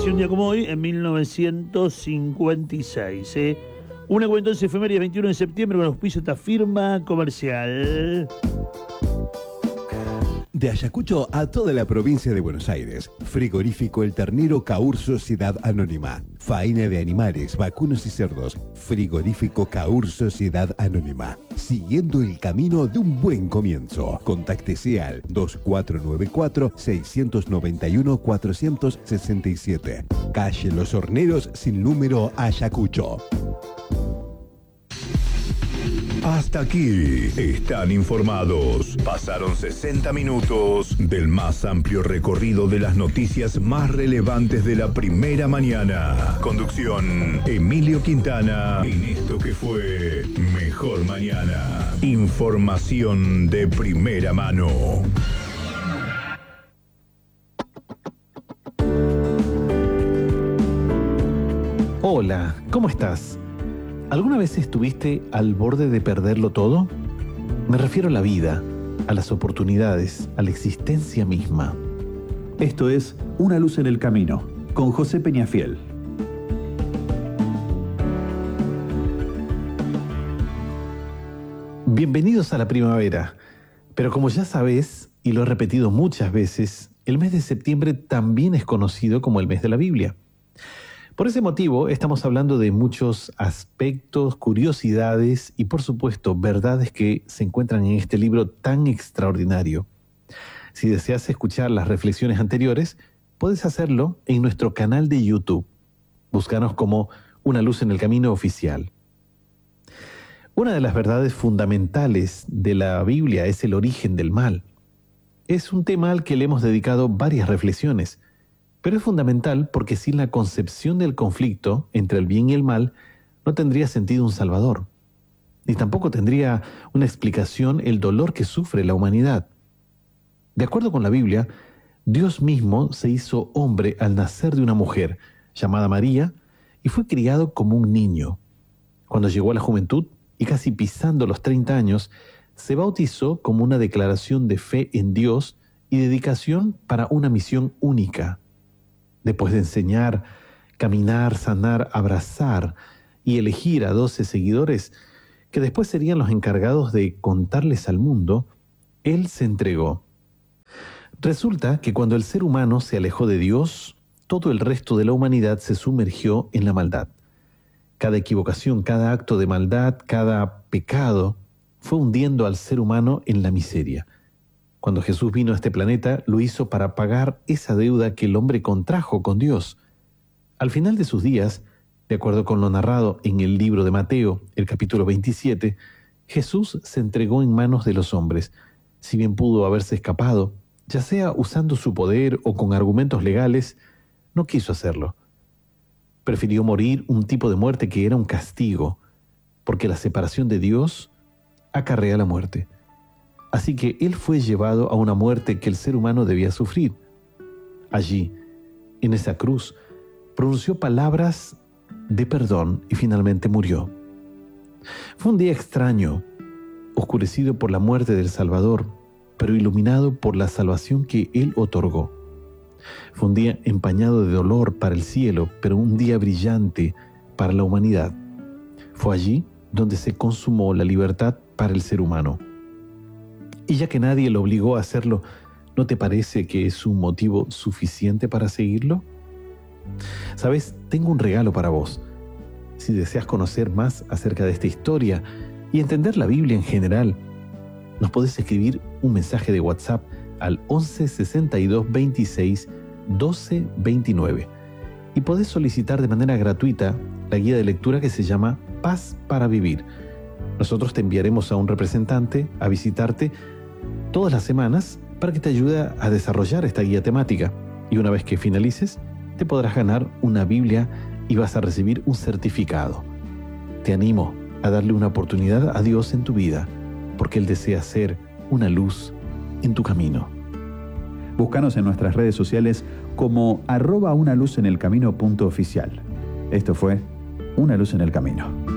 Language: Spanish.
nació un día como hoy, en 1956. Una cuenta entonces efeméride, 21 de septiembre, con auspicio de esta firma comercial. De Ayacucho a toda la provincia de Buenos Aires. Frigorífico El Ternero Caur Sociedad Anónima. Faena de animales, vacunos y cerdos. Frigorífico Caur Sociedad Anónima. Siguiendo el camino de un buen comienzo. Contáctese al 2494-691-467. Calle Los Horneros, sin número, Ayacucho. Hasta aquí están informados. Pasaron 60 minutos del más amplio recorrido de las noticias más relevantes de la primera mañana. Conducción: Emilio Quintana, en esto que fue Mejor Mañana. Información de primera mano. Hola, ¿cómo estás? ¿Alguna vez estuviste al borde de perderlo todo? Me refiero a la vida, a las oportunidades, a la existencia misma. Esto es Una luz en el camino, con José Peñafiel. Bienvenidos a la primavera. Pero como ya sabes, y lo he repetido muchas veces, el mes de septiembre también es conocido como el mes de la Biblia. Por ese motivo, estamos hablando de muchos aspectos, curiosidades y, por supuesto, verdades que se encuentran en este libro tan extraordinario. Si deseas escuchar las reflexiones anteriores, puedes hacerlo en nuestro canal de YouTube. Búscanos como Una luz en el camino oficial. Una de las verdades fundamentales de la Biblia es el origen del mal. Es un tema al que le hemos dedicado varias reflexiones. Pero es fundamental porque sin la concepción del conflicto entre el bien y el mal, no tendría sentido un Salvador. Ni tampoco tendría una explicación el dolor que sufre la humanidad. De acuerdo con la Biblia, Dios mismo se hizo hombre al nacer de una mujer llamada María y fue criado como un niño. Cuando llegó a la juventud y casi pisando los 30 años, se bautizó como una declaración de fe en Dios y dedicación para una misión única. Después de enseñar, caminar, sanar, abrazar y elegir a 12 seguidores, que después serían los encargados de contarles al mundo, Él se entregó. Resulta que cuando el ser humano se alejó de Dios, todo el resto de la humanidad se sumergió en la maldad. Cada equivocación, cada acto de maldad, cada pecado, fue hundiendo al ser humano en la miseria. Cuando Jesús vino a este planeta, lo hizo para pagar esa deuda que el hombre contrajo con Dios. Al final de sus días, de acuerdo con lo narrado en el libro de Mateo, el capítulo 27, Jesús se entregó en manos de los hombres. Si bien pudo haberse escapado, ya sea usando su poder o con argumentos legales, no quiso hacerlo. Prefirió morir un tipo de muerte que era un castigo, porque la separación de Dios acarrea la muerte. Así que Él fue llevado a una muerte que el ser humano debía sufrir. Allí, en esa cruz, pronunció palabras de perdón y finalmente murió. Fue un día extraño, oscurecido por la muerte del Salvador, pero iluminado por la salvación que Él otorgó. Fue un día empañado de dolor para el cielo, pero un día brillante para la humanidad. Fue allí donde se consumó la libertad para el ser humano. Y ya que nadie lo obligó a hacerlo, ¿no te parece que es un motivo suficiente para seguirlo? ¿Sabes? Tengo un regalo para vos. Si deseas conocer más acerca de esta historia y entender la Biblia en general, nos podés escribir un mensaje de WhatsApp al 11 62 26 12 29 y podés solicitar de manera gratuita la guía de lectura que se llama Paz para Vivir. Nosotros te enviaremos a un representante a visitarte todas las semanas para que te ayude a desarrollar esta guía temática. Y una vez que finalices, te podrás ganar una Biblia y vas a recibir un certificado. Te animo a darle una oportunidad a Dios en tu vida, porque Él desea ser una luz en tu camino. Búscanos en nuestras redes sociales como @unaluzenelcamino.oficial. Esto fue Una luz en el camino.